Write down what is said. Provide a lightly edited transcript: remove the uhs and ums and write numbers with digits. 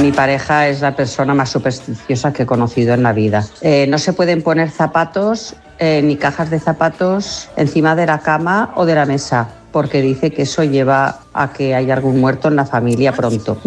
Mi pareja es la persona más supersticiosa que he conocido en la vida. No se pueden poner zapatos ni cajas de zapatos encima de la cama o de la mesa, porque dice que eso lleva a que haya algún muerto en la familia pronto.